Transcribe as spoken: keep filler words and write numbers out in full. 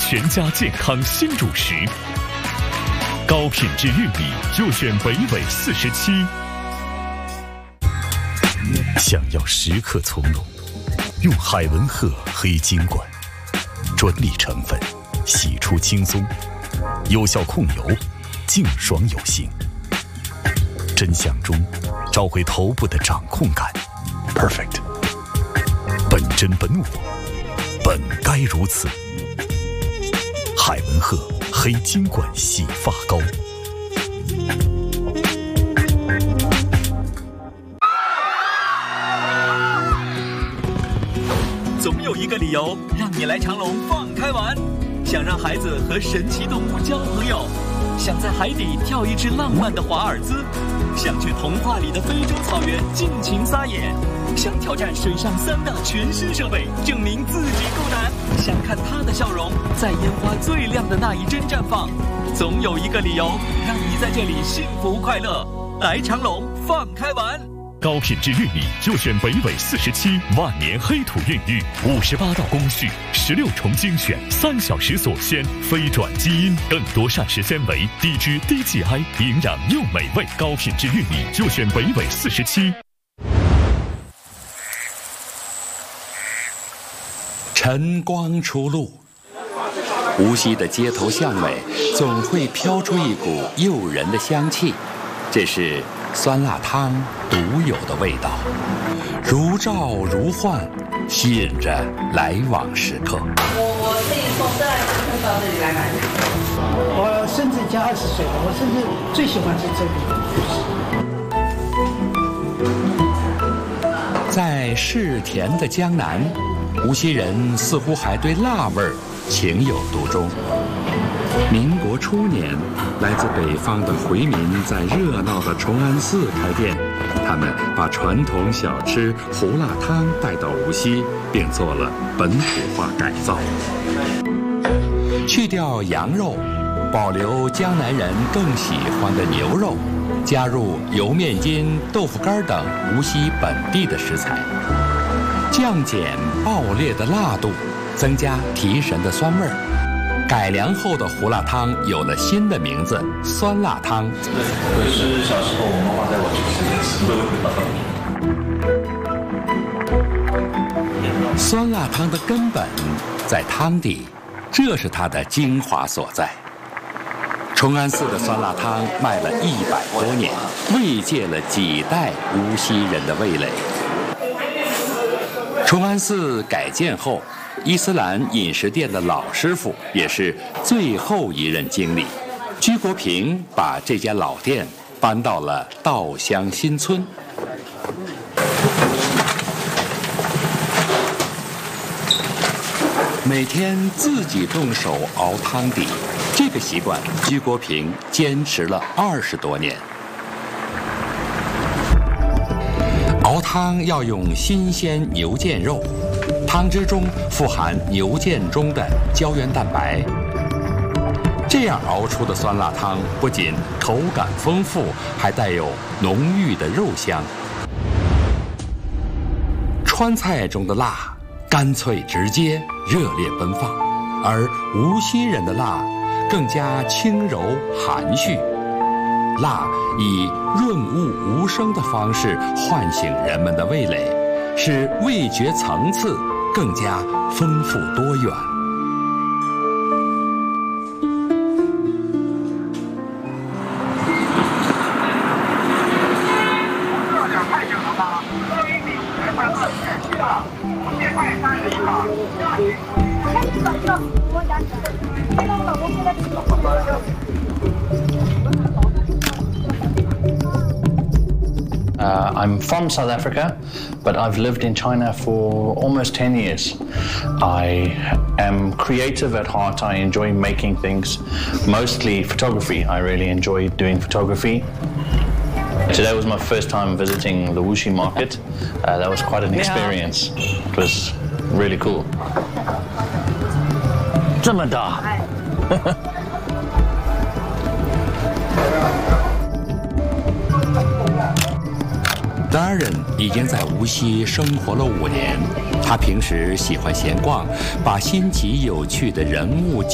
全家健康新主食。高品质玉米就选北纬四十七。想要时刻从容，用海文鹤黑金管，专利成分，洗出轻松，有效控油，净爽有型。真相中找回头部的掌控感 ，perfect。本真本我，本该如此。海文鹤黑金管洗发膏。 总有一个理由让你来长隆放开玩，想让孩子和神奇动物交朋友，想在海底跳一支浪漫的华尔兹，想去童话里的非洲草原尽情撒野，想挑战水上三大全新设备，证明自己够难，想看他的笑容在烟花最亮的那一帧绽放。总有一个理由让你在这里幸福快乐。来长隆放开玩。 高品质玉米就选北纬四十七万年黑土孕育，五十八道工序，十六重精选，三小时锁鲜，非转基因，更多膳食纤维，低脂低 G I， 营养又美味。高品质玉米就选北纬四十七。 晨光初露，无锡的街头巷尾总会飘出一股诱人的香气，这是酸辣汤独有的味道，如照如幻，吸引着来往食客。 我我可以从这来到这里来买。 我甚至已经二十岁了，我甚至最喜欢是这里。 在嗜甜的江南，无锡人似乎还对辣味儿情有独钟。民国初年，来自北方的回民在热闹的崇安寺开店，他们把传统小吃胡辣汤带到无锡，并做了本土化改造，去掉羊肉，保留江南人更喜欢的牛肉，加入油面筋、豆腐干等无锡本地的食材，降减爆裂的辣度，增加提神的酸味儿。改良后的胡辣汤有了新的名字——酸辣汤。 对，我是小时候我妈妈带我去吃。 酸辣汤的根本在汤底，这是它的精华所在。崇安寺的酸辣汤卖了一百多年，慰藉了几代无锡人的味蕾。崇安寺改建后，伊斯兰饮食店的老师傅也是最后一任经理，居国平把这家老店搬到了稻香新村。每天自己动手熬汤底，这个习惯居国平坚持了二十多年。熬汤要用新鲜牛腱肉，汤汁中富含牛腱中的胶原蛋白，这样熬出的酸辣汤不仅口感丰富，还带有浓郁的肉香。川菜中的辣干脆直接，热烈奔放，而无锡人的辣更加轻柔含蓄。辣以润物无声的方式唤醒人们的味蕾，使味觉层次更加丰富多元。 Uh, I'm from South Africa, but I've lived in China for almost ten years. I am creative at heart. I enjoy making things, mostly photography. I really enjoy doing photography. Today was my first time visiting the Wuxi market. Uh, that was quite an experience. It was really cool. 这么大。 达人已经在无锡生活了五年，他平时喜欢闲逛，把新奇有趣的人物